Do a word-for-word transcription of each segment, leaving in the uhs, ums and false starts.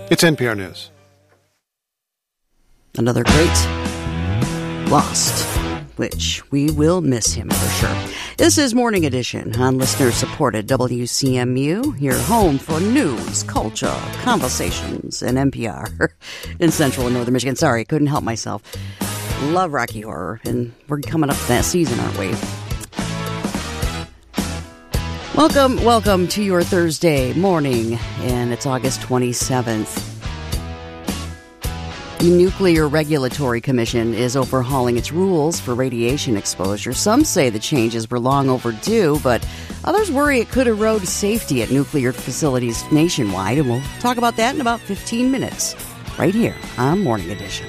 It's N P R News. Another great lost, which we will miss him for sure. This is Morning Edition on listener-supported W C M U, your home for news, culture, conversations, and N P R in Central and Northern Michigan. Sorry, couldn't help myself. Love Rocky Horror, and we're coming up to that season, aren't we? Welcome, welcome to your Thursday morning, and it's August twenty-seventh. The Nuclear Regulatory Commission is overhauling its rules for radiation exposure. Some say the changes were long overdue, but others worry it could erode safety at nuclear facilities nationwide, and we'll talk about that in about fifteen minutes, right here on Morning Edition.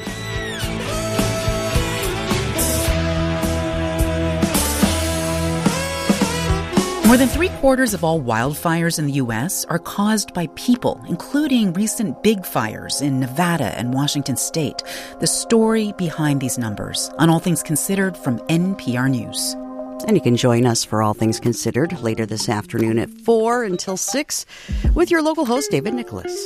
More than three-quarters of all wildfires in the U S are caused by people, including recent big fires in Nevada and Washington state. The story behind these numbers on All Things Considered from N P R News. And you can join us for All Things Considered later this afternoon at four until six with your local host, David Nicholas.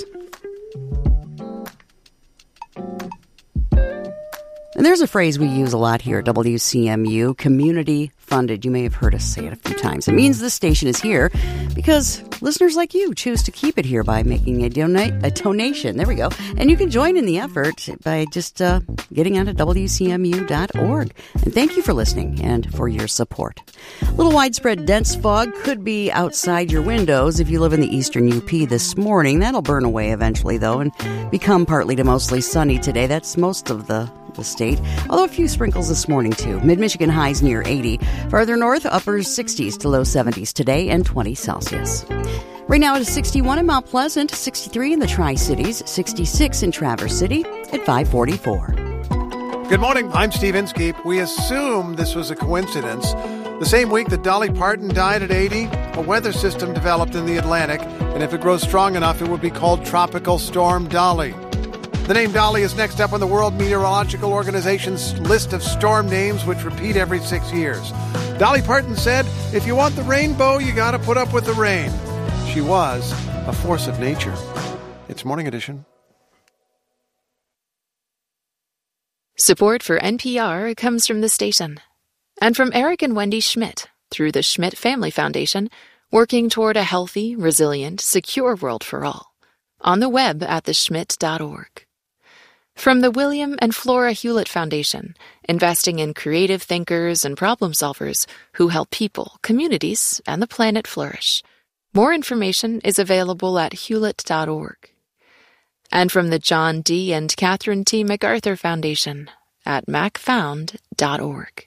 And there's a phrase we use a lot here at W C M U, community funded. You may have heard us say it a few times. It means this station is here because listeners like you choose to keep it here by making a donate a donation. There we go. And you can join in the effort by just uh, getting onto W C M U dot org. And thank you for listening and for your support. A little widespread dense fog could be outside your windows if you live in the eastern U P this morning. That'll burn away eventually, though, and become partly to mostly sunny today. That's most of the the state, although a few sprinkles this morning too. Mid-Michigan highs near eighty. Farther north, upper sixties to low seventies today and twenty Celsius. Right now it is sixty-one in Mount Pleasant, sixty-three in the Tri-Cities, sixty-six in Traverse City at five forty-four. Good morning. I'm Steve Inskeep. We assume this was a coincidence. The same week that Dolly Parton died at eighty, a weather system developed in the Atlantic, and if it grows strong enough, it would be called Tropical Storm Dolly. The name Dolly is next up on the World Meteorological Organization's list of storm names, which repeat every six years. Dolly Parton said, if you want the rainbow, you got to put up with the rain. She was a force of nature. It's Morning Edition. Support for N P R comes from the station and from Eric and Wendy Schmidt through the Schmidt Family Foundation, working toward a healthy, resilient, secure world for all. On the web at the schmidt dot org. From the William and Flora Hewlett Foundation, investing in creative thinkers and problem solvers who help people, communities, and the planet flourish. More information is available at hewlett dot org. And from the John D. and Catherine T. MacArthur Foundation at mac found dot org.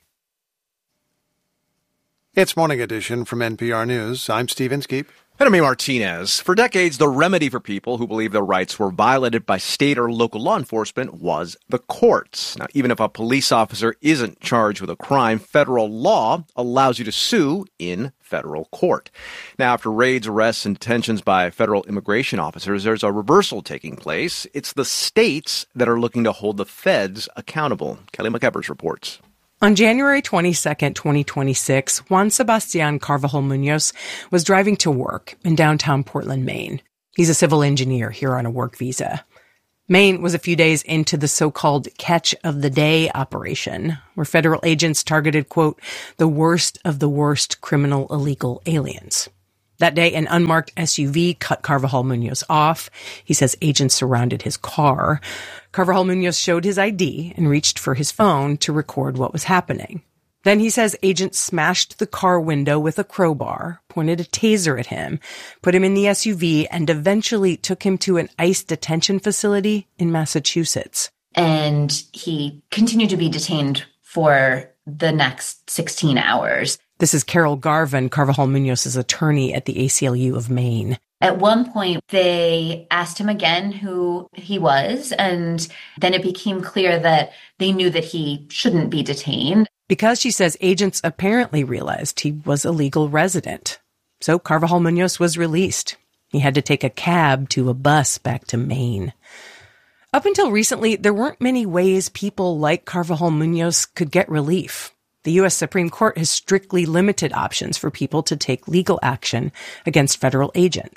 It's Morning Edition from N P R News. I'm Steve Inskeep. And I'm Amy Martinez. For decades, the remedy for people who believe their rights were violated by state or local law enforcement was the courts. Now, even if a police officer isn't charged with a crime, federal law allows you to sue in federal court. Now, after raids, arrests, and detentions by federal immigration officers, there's a reversal taking place. It's the states that are looking to hold the feds accountable. Kelly McEvers reports. On January twenty-second, twenty twenty-six, Juan Sebastian Carvajal Munoz was driving to work in downtown Portland, Maine. He's a civil engineer here on a work visa. Maine was a few days into the so-called Catch of the Day operation, where federal agents targeted, quote, the worst of the worst criminal illegal aliens. That day, an unmarked S U V cut Carvajal Munoz off. He says agents surrounded his car. Carvajal Munoz showed his I D and reached for his phone to record what was happening. Then he says agents smashed the car window with a crowbar, pointed a taser at him, put him in the S U V, and eventually took him to an ICE detention facility in Massachusetts. And he continued to be detained for the next sixteen hours. This is Carol Garvin, Carvajal Munoz's attorney at the A C L U of Maine. At one point, they asked him again who he was, and then it became clear that they knew that he shouldn't be detained. Because, she says, agents apparently realized he was a legal resident. So Carvajal Munoz was released. He had to take a cab to a bus back to Maine. Up until recently, there weren't many ways people like Carvajal Munoz could get relief. The U S Supreme Court has strictly limited options for people to take legal action against federal agents.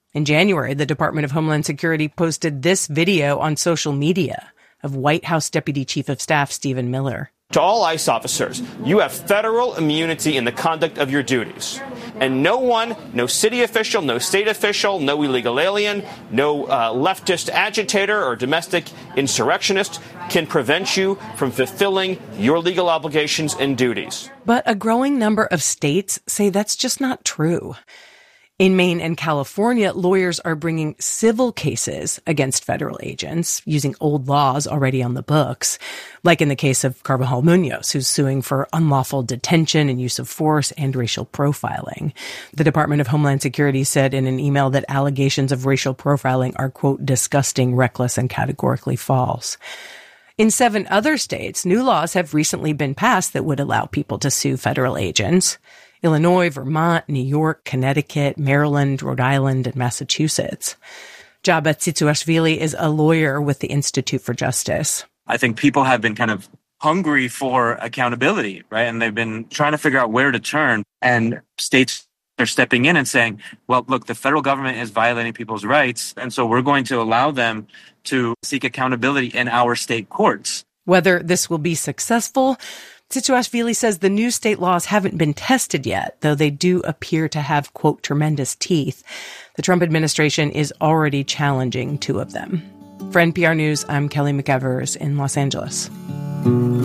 In January, the Department of Homeland Security posted this video on social media of White House Deputy Chief of Staff Stephen Miller. To all ICE officers, you have federal immunity in the conduct of your duties. And no one, no city official, no state official, no illegal alien, no uh, leftist agitator or domestic insurrectionist can prevent you from fulfilling your legal obligations and duties. But a growing number of states say that's just not true. In Maine and California, lawyers are bringing civil cases against federal agents using old laws already on the books, like in the case of Carvajal Munoz, who's suing for unlawful detention and use of force and racial profiling. The Department of Homeland Security said in an email that allegations of racial profiling are, quote, disgusting, reckless, and categorically false. In seven other states, new laws have recently been passed that would allow people to sue federal agents. Illinois, Vermont, New York, Connecticut, Maryland, Rhode Island, and Massachusetts. Jabba Tsitsuashvili is a lawyer with the Institute for Justice. I think people have been kind of hungry for accountability, right? And they've been trying to figure out where to turn. And states are stepping in and saying, well, look, the federal government is violating people's rights. And so we're going to allow them to seek accountability in our state courts. Whether this will be successful, Tsitsuashvili says the new state laws haven't been tested yet, though they do appear to have, quote, tremendous teeth. The Trump administration is already challenging two of them. For N P R News, I'm Kelly McEvers in Los Angeles.